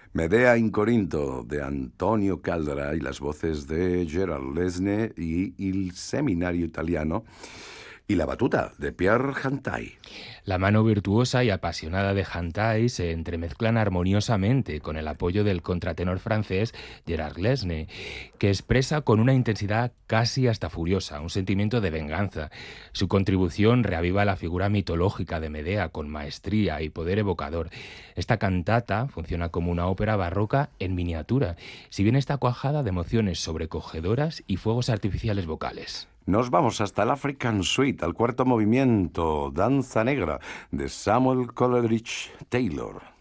Medea in Corinto, de Antonio Caldara, y las voces de Gerard Lesne y Il Seminario Italiano, y la batuta de Pierre Hantai. La mano virtuosa y apasionada de Hantai se entremezclan armoniosamente con el apoyo del contratenor francés Gerard Lesne, que expresa con una intensidad casi hasta furiosa un sentimiento de venganza. Su contribución reaviva la figura mitológica de Medea con maestría y poder evocador. Esta cantata funciona como una ópera barroca en miniatura, si bien está cuajada de emociones sobrecogedoras y fuegos artificiales vocales. Nos vamos hasta el African Suite, al cuarto movimiento, Danza Negra, de Samuel Coleridge Taylor.